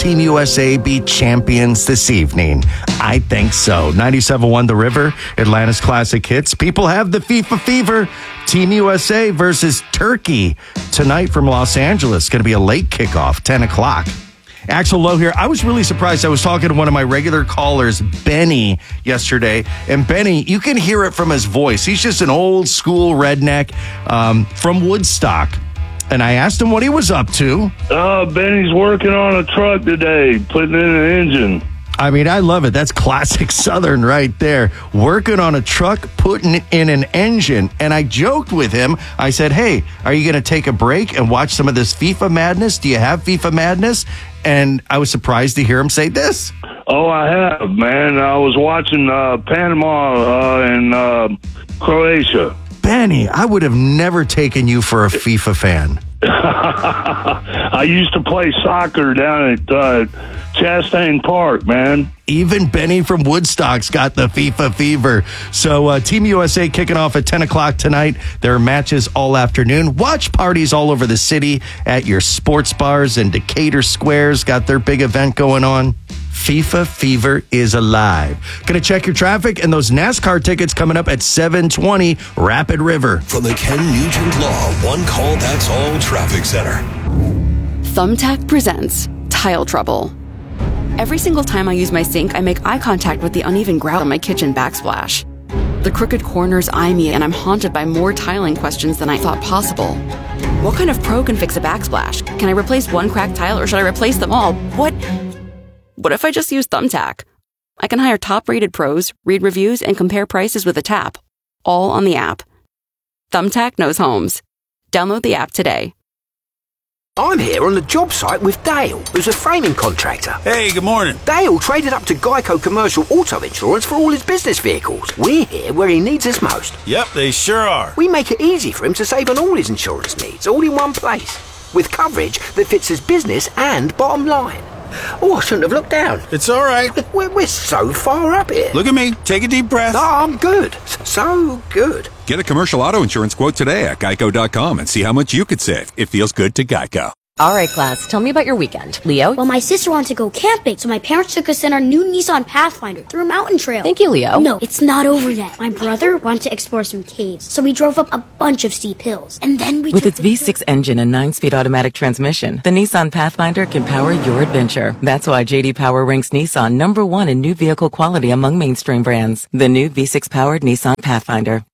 Team USA be champions this evening? I think so. 97.1 The River, Atlanta's classic hits. People have the FIFA fever. Team USA versus Turkey tonight from Los Angeles. Going to be a late kickoff, 10 o'clock. Axel Lowe here. I was really surprised. I was talking to one of my regular callers, Benny, yesterday. And Benny, you can hear it from his voice. He's just an old school redneck from Woodstock. And I asked him what he was up to. Benny's working on a truck today, putting in an engine. I mean, I love it. That's classic Southern right there. Working on a truck, putting in an engine. And I joked with him. I said, hey, are you going to take a break and watch some of this FIFA madness? Do you have FIFA madness? And I was surprised to hear him say this. Oh, I have, man. I was watching Panama and Croatia. Benny, I would have never taken you for a FIFA fan. I used to play soccer down at Chastain Park, man. Even Benny from Woodstock's got the FIFA fever. So Team USA kicking off at 10 o'clock tonight. There are matches all afternoon. Watch parties all over the city at your sports bars, and Decatur Square's got their big event going on. FIFA fever is alive. Gonna check your traffic and those NASCAR tickets coming up at 7:20 Rapid River. From the Ken Nugent Law One Call That's All Traffic Center. Thumbtack presents Tile Trouble. Every single time I use my sink, I make eye contact with the uneven grout on my kitchen backsplash. The crooked corners eye me, and I'm haunted by more tiling questions than I thought possible. What kind of pro can fix a backsplash? Can I replace one cracked tile, or should I replace them all? What if I just use Thumbtack? I can hire top-rated pros, read reviews, and compare prices with a tap, all on the app. Thumbtack knows homes. Download the app today. I'm here on the job site with Dale, who's a framing contractor. Hey, good morning. Dale traded up to Geico Commercial Auto Insurance for all his business vehicles. We're here where he needs us most. Yep, they sure are. We make it easy for him to save on all his insurance needs, all in one place, with coverage that fits his business and bottom line. Oh, I shouldn't have looked down. It's all right. We're so far up here. Look at me. Take a deep breath. No, I'm good. So good. Get a commercial auto insurance quote today at Geico.com and see how much you could save. It feels good to Geico. All right, class, tell me about your weekend. Leo? Well, my sister wanted to go camping, so my parents took us in our new Nissan Pathfinder through a mountain trail. Thank you, Leo. No, it's not over yet. My brother wanted to explore some caves, so we drove up a bunch of steep hills. And then we With its V6 engine and 9-speed automatic transmission, the Nissan Pathfinder can power your adventure. That's why J.D. Power ranks Nissan #1 in new vehicle quality among mainstream brands. The new V6-powered Nissan Pathfinder.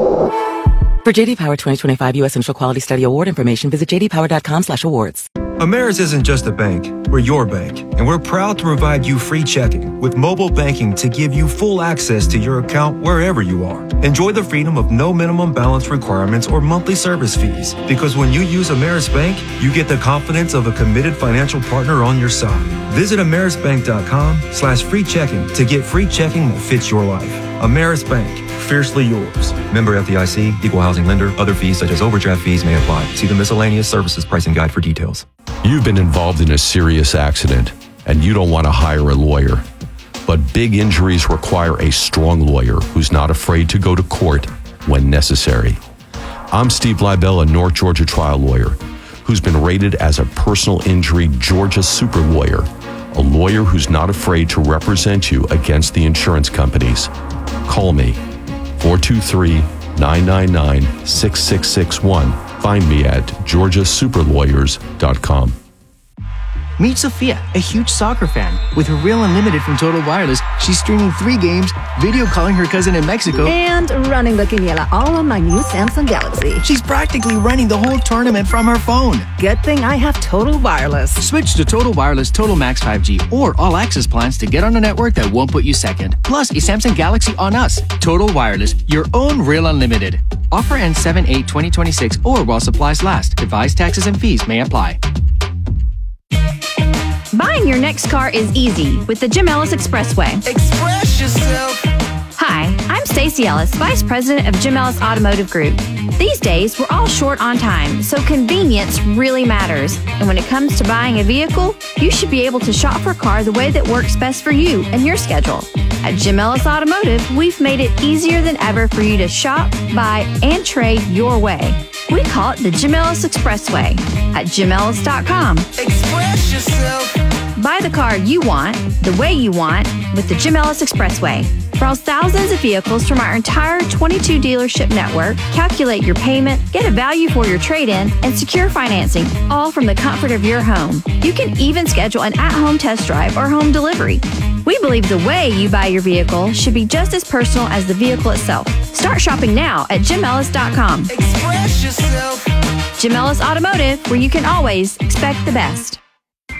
For J.D. Power 2025 U.S. Initial Quality Study Award information, visit jdpower.com/awards. Ameris isn't just a bank, we're your bank, and we're proud to provide you free checking with mobile banking to give you full access to your account wherever you are. Enjoy the freedom of no minimum balance requirements or monthly service fees, because when you use Ameris Bank, you get the confidence of a committed financial partner on your side. Visit amerisbank.com/free checking to get free checking that fits your life. Ameris Bank, fiercely yours. Member FDIC, equal housing lender. Other fees such as overdraft fees may apply. See the miscellaneous services pricing guide for details. You've been involved in a serious accident and you don't want to hire a lawyer. But big injuries require a strong lawyer who's not afraid to go to court when necessary. I'm Steve Leibel, a North Georgia trial lawyer who's been rated as a personal injury Georgia super lawyer, a lawyer who's not afraid to represent you against the insurance companies. Call me, 423-999-6661. Find me at georgiasuperlawyers.com. Meet Sophia, a huge soccer fan. With her Real Unlimited from Total Wireless, she's streaming 3 games, video calling her cousin in Mexico, and running the quiniela all on my new Samsung Galaxy. She's practically running the whole tournament from her phone. Good thing I have Total Wireless. Switch to Total Wireless Total Max 5G or All Access plans to get on a network that won't put you second. Plus, a Samsung Galaxy on us. Total Wireless, your own Real Unlimited. Offer ends 7/8/2026 or while supplies last. Device taxes and fees may apply. Buying your next car is easy with the Jim Ellis Expressway. Express yourself. Hi, I'm Stacey Ellis, Vice President of Jim Ellis Automotive Group. These days, we're all short on time, so convenience really matters. And when it comes to buying a vehicle, you should be able to shop for a car the way that works best for you and your schedule. At Jim Ellis Automotive, we've made it easier than ever for you to shop, buy, and trade your way. We call it the Jim Ellis Expressway at jimellis.com. Express yourself. Buy the car you want, the way you want, with the Jim Ellis Expressway. Browse thousands of vehicles from our entire 22 dealership network, calculate your payment, get a value for your trade-in, and secure financing, all from the comfort of your home. You can even schedule an at-home test drive or home delivery. We believe the way you buy your vehicle should be just as personal as the vehicle itself. Start shopping now at JimEllis.com. Express yourself. Jim Ellis Automotive, where you can always expect the best.